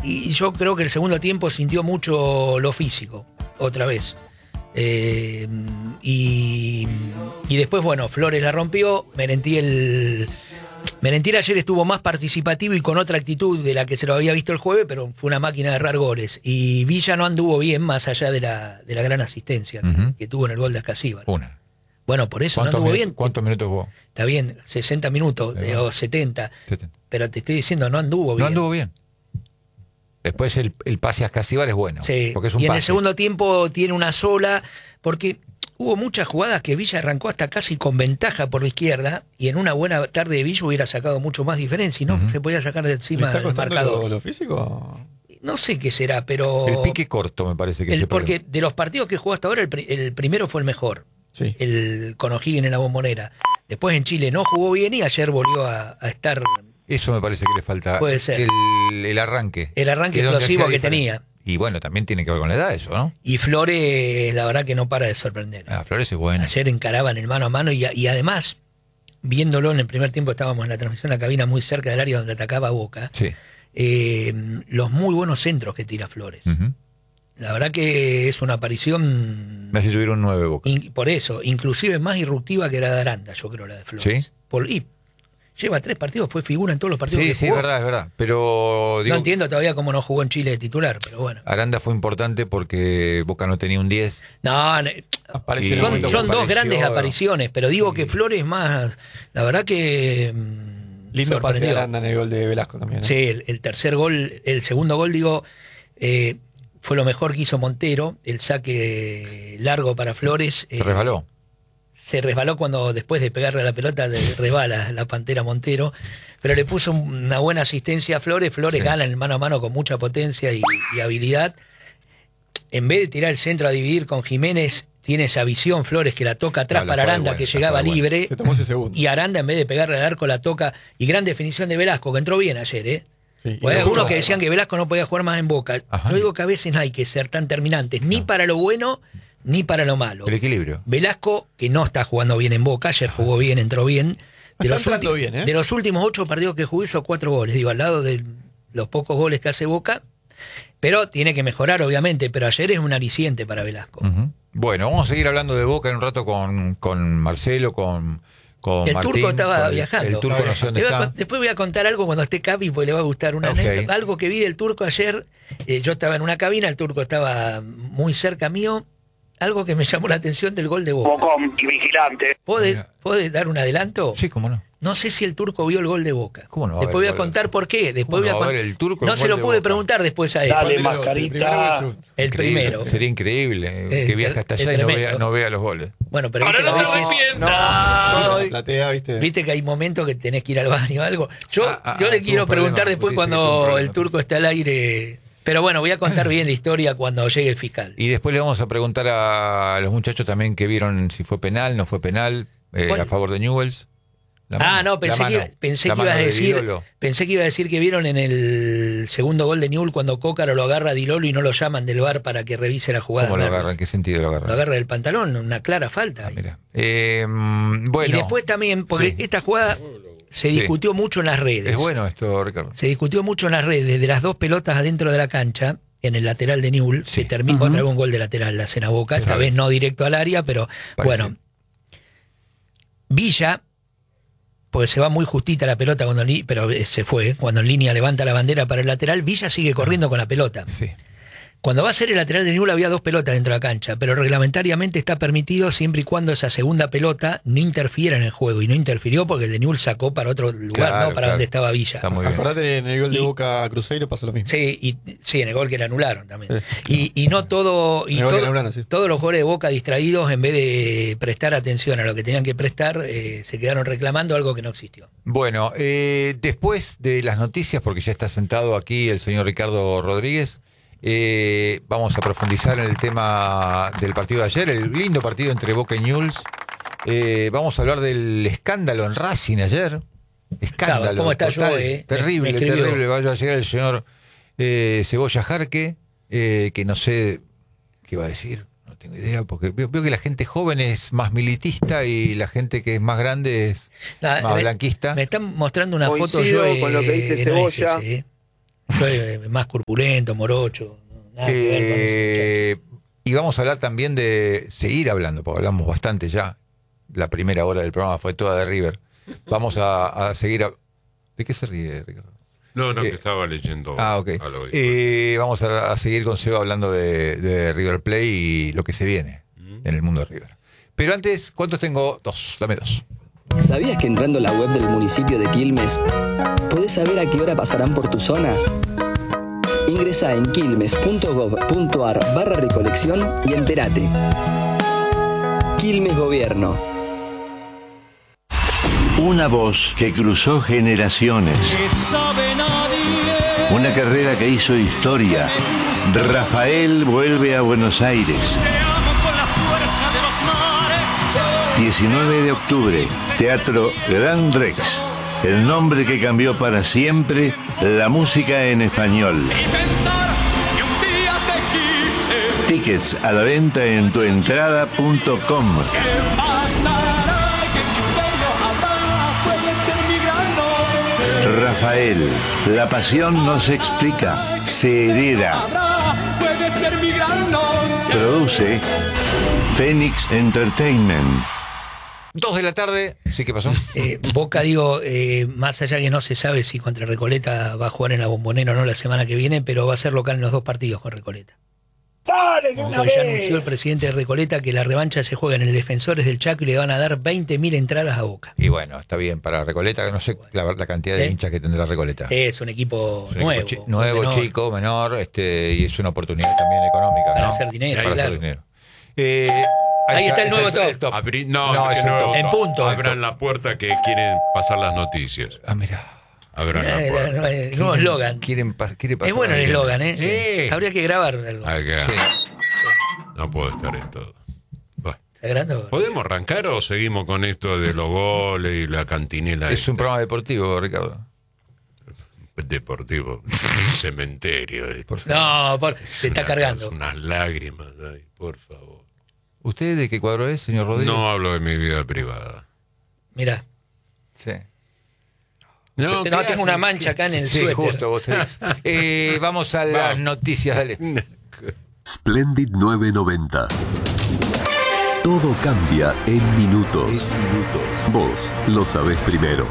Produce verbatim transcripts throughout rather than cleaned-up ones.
y yo creo que el segundo tiempo sintió mucho lo físico, otra vez. Eh, y, y después, bueno, Flores la rompió, Merentiel... Merentiel ayer estuvo más participativo y con otra actitud de la que se lo había visto el jueves, pero fue una máquina de errar goles. Y Villa no anduvo bien, más allá de la, de la gran asistencia uh-huh. que, que tuvo en el gol de Ascasíbar. Una. Bueno, por eso no anduvo minutos, bien. ¿Cuántos minutos jugó? Está bien, sesenta minutos eh, o setenta, setenta. Pero te estoy diciendo, no anduvo bien. No anduvo bien. Después el, el pase a Ascasíbar es bueno. Sí, porque es un y en pase. el segundo tiempo tiene una sola, porque hubo muchas jugadas que Villa arrancó hasta casi con ventaja por la izquierda, y en una buena tarde de Villa hubiera sacado mucho más diferencia, y no uh-huh. se podía sacar de encima del marcador. Lo, lo físico? No sé qué será, pero... El pique corto me parece que el, se Porque de los partidos que jugó hasta ahora, el, el primero fue el mejor. Sí. El con O'Higgins en la Bombonera. Después en Chile no jugó bien y ayer volvió a, a estar... Eso me parece que le falta. Puede ser. El, el arranque. El arranque explosivo que tenía. Y bueno, también tiene que ver con la edad eso, ¿no? Y Flores, la verdad que no para de sorprender. Ah, Flores es bueno. Ayer encaraban el mano a mano y, y además, viéndolo en el primer tiempo, estábamos en la transmisión, la cabina muy cerca del área donde atacaba Boca. Sí. Eh, los muy buenos centros que tira Flores. Uh-huh. La verdad que es una aparición... Me hace subir un nueve Boca. In, por eso, inclusive más irruptiva que la de Aranda, yo creo, la de Flores. ¿Sí? Por, y lleva tres partidos, fue figura en todos los partidos sí, que sí, jugó. Sí, es verdad, es verdad. Pero, digo, no entiendo todavía cómo no jugó en Chile de titular, pero bueno. Aranda fue importante porque Boca no tenía un diez. No, no y, son, y son dos grandes apariciones, pero digo sí. que Flores más... La verdad que... Lindo pase de Aranda en el gol de Velasco también. ¿eh? Sí, el, el tercer gol, el segundo gol, digo, eh, fue lo mejor que hizo Montero, el saque largo para Flores. Se eh, resbaló. Se resbaló cuando después de pegarle a la pelota le resbala la Pantera Montero, pero le puso una buena asistencia a Flores. Flores sí. gana en el mano a mano con mucha potencia y, y habilidad. En vez de tirar el centro a dividir con Jiménez, tiene esa visión Flores que la toca atrás no, para Aranda, bueno, que llegaba libre. Se tomó ese segundo. Y Aranda, en vez de pegarle al arco, la toca. Y gran definición de Velasco, que entró bien ayer, ¿eh? Sí, hay algunos que decían que Velasco no podía jugar más en Boca. Ajá. Yo digo que a veces no hay que ser tan terminantes, ni no. para lo bueno ni para lo malo. El equilibrio. Velasco, que no está jugando bien en Boca, ayer jugó bien, entró bien. De los, ulti- bien ¿eh? de los últimos ocho partidos que jugó hizo cuatro goles, digo, al lado de los pocos goles que hace Boca. Pero tiene que mejorar, obviamente, pero ayer es un aliciente para Velasco. Uh-huh. Bueno, vamos a seguir hablando de Boca en un rato con, con Marcelo, con, con el Martín. Turco estaba el, viajando. El Turco no sé dónde está. A, después voy a contar algo cuando esté Capi, porque le va a gustar una okay. anécdota. Algo que vi del Turco ayer. Eh, yo estaba en una cabina, el Turco estaba muy cerca mío. Algo que me llamó la atención del gol de Boca. Bocón y vigilante. ¿Puede, ¿Puede dar un adelanto? Sí, cómo no. No sé si el Turco vio el gol de Boca. ¿Cómo no? Después voy a contar por qué. Después voy a, no, a ver, el Turco no se lo pude preguntar después a él. Dale, mascarita. El primero. Sería increíble eh, que viaje hasta allá y no vea, no vea los goles. Bueno, pero ahora no te arrepientas. Platea, ¿viste? Viste que hay momentos que tenés que ir al baño o algo. Yo, ah, ah, yo le ah, quiero preguntar después cuando el problema. Turco esté al aire. Pero bueno, voy a contar bien la historia cuando llegue el fiscal. Y después le vamos a preguntar a los muchachos también que vieron si fue penal, no fue penal, eh, a favor de Newell's. Ah, no, pensé que, iba, pensé que ibas a decir pensé que iba a decir que vieron en el segundo gol de Newell's cuando Cócaro lo agarra a Di Lolo y no lo llaman del V A R para que revise la jugada. ¿Cómo lo agarra? ¿En qué sentido lo agarra? Lo agarra del pantalón, una clara falta. Ah, mira. Eh, bueno. Y después también, porque sí. esta jugada se discutió sí. mucho en las redes. Es bueno esto, Ricardo. Se discutió mucho en las redes de las dos pelotas adentro de la cancha, en el lateral de Newell's, sí. que terminó uh-huh. otra vez un gol de lateral, la Cena Boca, esta vez no directo al área, pero Parece. bueno. Villa, porque se va muy justita la pelota, cuando pero se fue, cuando en línea levanta la bandera para el lateral, Villa sigue corriendo uh-huh. con la pelota. Sí. Cuando va a ser el lateral de Newell's había dos pelotas dentro de la cancha, pero reglamentariamente está permitido siempre y cuando esa segunda pelota no interfiera en el juego, y no interfirió porque el de Newell's sacó para otro lugar, claro, no para claro. donde estaba Villa. Está muy bien. Acordate, en el gol de y, Boca Cruzeiro pasó lo mismo. Sí, y, sí, en el gol que le anularon también. Sí. Y, y no todo, y todo anularon, sí. todos los goles de Boca distraídos, en vez de prestar atención a lo que tenían que prestar, eh, se quedaron reclamando algo que no existió. Bueno, eh, después de las noticias, porque ya está sentado aquí el señor Ricardo Rodríguez, Eh, vamos a profundizar en el tema del partido de ayer, el lindo partido entre Boca y Newell's. Eh, vamos a hablar del escándalo en Racing ayer. Escándalo. ¿Cómo está total, yo, eh? Terrible, me, me terrible. Vaya a llegar el señor eh, Cebolla Jarque, eh, que no sé qué va a decir. No tengo idea, porque veo, veo que la gente joven es más militista y la gente que es más grande es nah, más me, blanquista. Me están mostrando una Coincido foto yo con lo que dice Cebolla. No es ese, ¿eh? Soy eh, más corpulento, morocho. Nada que ver con Eh, y vamos a hablar también de seguir hablando, porque hablamos bastante ya. La primera hora del programa fue toda de River. Vamos a, a seguir. A... ¿De qué se ríe, Ricardo? No, no, Eh, que estaba leyendo. Ah, ok. algo. Eh, vamos a, a seguir con Seba hablando de, de River Plate y lo que se viene Mm. en el mundo de River. Pero antes, ¿cuántos tengo? Dos, dame dos. ¿Sabías que entrando a la web del municipio de Quilmes podés saber a qué hora pasarán por tu zona? Ingresa en quilmes.gov.ar barra recolección y entérate. Quilmes Gobierno. Una voz que cruzó generaciones. Una carrera que hizo historia. Rafael vuelve a Buenos Aires. diecinueve de octubre, Teatro Gran Rex. El nombre que cambió para siempre la música en español. Tickets a la venta en tuentrada punto com. Rafael, la pasión no se explica, se hereda. Produce Phoenix Entertainment. Dos de la tarde. ¿Sí qué pasó? Eh, Boca, digo, eh, más allá que no se sabe si contra Recoleta va a jugar en la Bombonera o no la semana que viene, pero va a ser local en los dos partidos con Recoleta. ¡Dale, de una Porque ya vez! anunció el presidente de Recoleta que la revancha se juega en el Defensores del Chaco y le van a dar veinte mil entradas a Boca. Y bueno, está bien, para Recoleta, no sé la, la cantidad de ¿Eh? hinchas que tendrá Recoleta. Es un equipo Es un nuevo. equipo chi- nuevo, menor, chico, menor, este, y es una oportunidad también económica, Para ¿no? hacer dinero, Para claro. hacer dinero. Eh, Ahí está el nuevo top. Abrí- no, No, que es el no, top. En punto. Abran la puerta que quieren pasar las noticias. Ah, mira. Abran la Eh, puerta. eh, nuevo eslogan. Quieren, pas- quiere pasar Es bueno el bien. eslogan, ¿eh? Sí. Habría que grabar algo. Acá. Sí. No puedo estar en todo. Bueno, ¿Está grabando? ¿podemos arrancar o seguimos con esto de los goles y la cantinela? Es un esta? programa deportivo, Ricardo. Deportivo. Cementerio. eh. No, por, Es se está una cargando. cosa, Unas lágrimas, ay, por favor. ¿Usted de qué cuadro es, señor Rodríguez? No hablo de mi vida privada. Mirá. Sí. No, ¿qué tengo hace? una mancha acá en el Sí, suéter. justo, vos tenés. Eh, vamos a las Vamos. noticias, dale. Splendid novecientos noventa. Todo cambia en minutos. Vos lo sabés primero.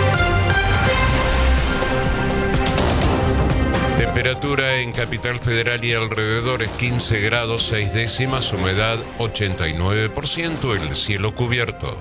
Temperatura en Capital Federal y alrededores quince grados seis décimas, humedad ochenta y nueve por ciento, el cielo cubierto.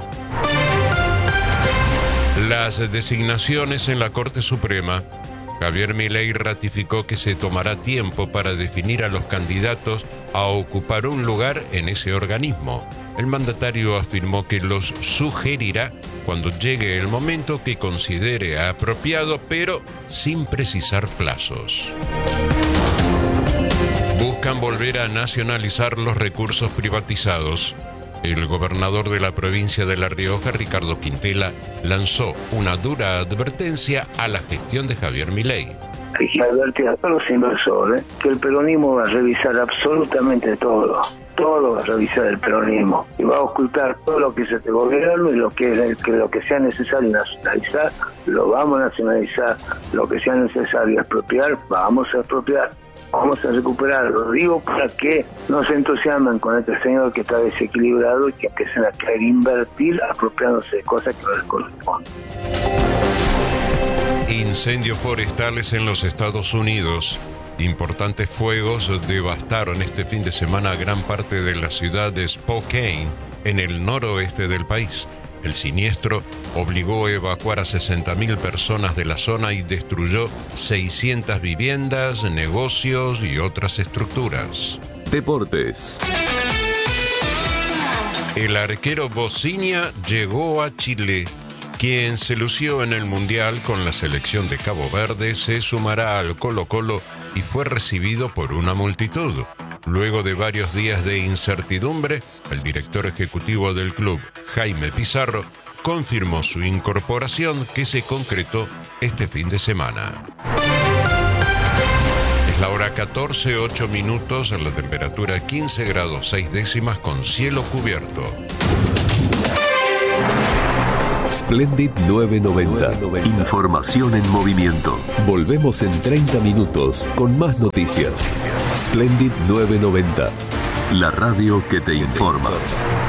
Las designaciones en la Corte Suprema. Javier Milei ratificó que se tomará tiempo para definir a los candidatos a ocupar un lugar en ese organismo. El mandatario afirmó que los sugerirá cuando llegue el momento que considere apropiado, pero sin precisar plazos. Buscan volver a nacionalizar los recursos privatizados. El gobernador de la provincia de La Rioja, Ricardo Quintela, lanzó una dura advertencia a la gestión de Javier Milei. Hay que advertir a todos los inversores que el peronismo va a revisar absolutamente todo. Todo va a revisar el peronismo y va a ocultar todo lo que es este gobierno y lo que, es, que lo que sea necesario nacionalizar, lo vamos a nacionalizar. Lo que sea necesario expropiar, vamos a expropiar. Vamos a recuperar, lo digo para que no se entusiasmen con este señor que está desequilibrado y que empiecen a querer invertir apropiándose de cosas que no les corresponden. Incendios forestales en los Estados Unidos. Importantes fuegos devastaron este fin de semana gran parte de la ciudad de Spokane, en el noroeste del país. El siniestro obligó a evacuar a sesenta mil personas de la zona y destruyó seiscientas viviendas, negocios y otras estructuras. Deportes. El arquero Bociña llegó a Chile. Quien se lució en el Mundial con la selección de Cabo Verde se sumará al Colo-Colo y fue recibido por una multitud. Luego de varios días de incertidumbre, el director ejecutivo del club, Jaime Pizarro, confirmó su incorporación que se concretó este fin de semana. Es la hora catorce, ocho minutos, la temperatura quince grados seis décimas con cielo cubierto. Splendid novecientos noventa. Información en movimiento. Volvemos en treinta minutos con más noticias. Splendid novecientos noventa. La radio que te informa.